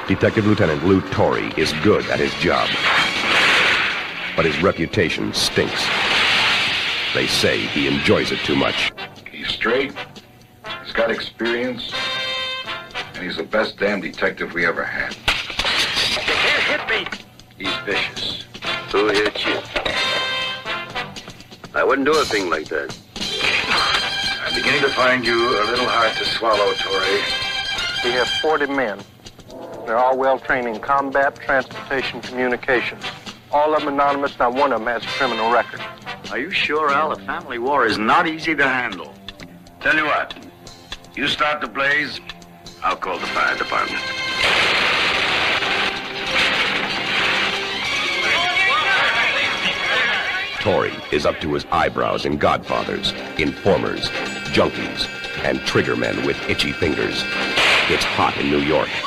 Detective Lieutenant Lou Torrey is good at his job. But his reputation stinks. They say he enjoys it too much. He's straight, he's got experience, and he's the best damn detective we ever had. You can't hit me! He's vicious. Who hit you? I wouldn't do a thing like that. I'm beginning to find you a little hard to swallow, Torrey. We have 40 men. They're all well-trained in combat, transportation, communications. All of them anonymous, not one of them has a criminal record. Are you sure, Al? A family war is not easy to handle. Tell you what, you start the blaze, I'll call the fire department. Torrey is up to his eyebrows in Godfathers, informers, junkies, and trigger men with itchy fingers. It's hot in New York.